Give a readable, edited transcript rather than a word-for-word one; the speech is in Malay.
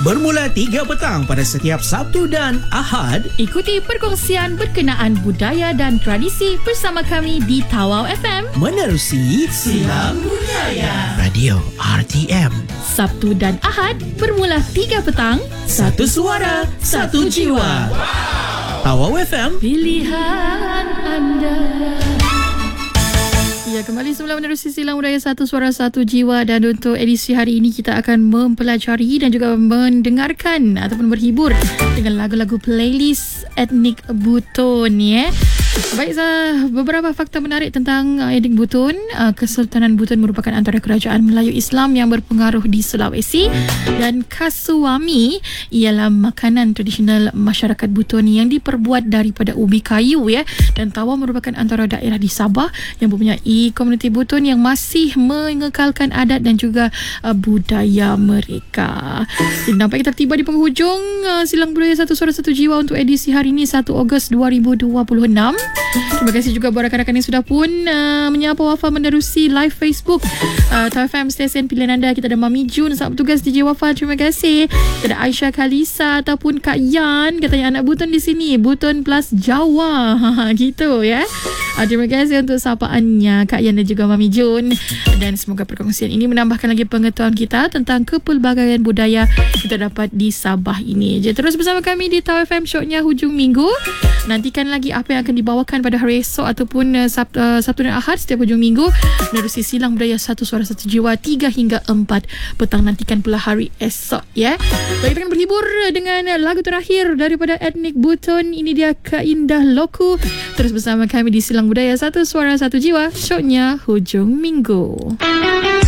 bermula 3 petang pada setiap Sabtu dan Ahad. Ikuti perkongsian berkenaan budaya dan tradisi bersama kami di Tawau FM. Menerusi Silang Budaya Radio RTM. Sabtu dan Ahad bermula 3 petang. Satu suara, satu jiwa. Tawau FM, Pilihan anda. Ya, kembali semula menerusi Silang Budaya Satu Suara Satu Jiwa, dan untuk edisi hari ini kita akan mempelajari dan juga mendengarkan ataupun berhibur dengan lagu-lagu playlist etnik Buton ya. Baik, beberapa fakta menarik tentang etnik Buton. Kesultanan Buton merupakan antara kerajaan Melayu Islam yang berpengaruh di Sulawesi, dan kasuami ialah makanan tradisional masyarakat Buton yang diperbuat daripada ubi kayu ya. Dan Tawau merupakan antara daerah di Sabah yang mempunyai komuniti Buton yang masih mengekalkan adat dan juga budaya mereka. Jadi, nampak kita tiba di penghujung Silang Budaya Satu Suara Satu Jiwa untuk edisi hari ini 1 Ogos 2026. Terima kasih juga buat rakan-rakan yang sudah pun menyapa Wafa menerusi live Facebook Tawau FM, stesen pilihan anda. Kita ada Mami Jun, sahabat petugas DJ Wafa, terima kasih. Kita ada Aisyah Kalisa ataupun Kak Yan, katanya anak Buton di sini, Buton plus Jawa gitu ya. Terima kasih untuk sapaannya Kak Yan dan juga Mami Jun, dan semoga perkongsian ini menambahkan lagi pengetahuan kita tentang kepelbagaian budaya kita dapat di Sabah ini. Jadi terus bersama kami di Tawau FM, shownya hujung minggu. Nantikan lagi apa yang akan dibawakan pada hari esok ataupun Sabtu dan Ahad setiap hujung minggu menerusi Silang Budaya Satu Suara Satu Jiwa 3 hingga 4 petang. Nantikan pula hari esok ya. Baik, kita akan berhibur dengan lagu terakhir daripada etnik Buton. Ini dia Keindah Loku. Terus bersama kami di Silang Budaya Satu Suara Satu Jiwa, shownya hujung minggu.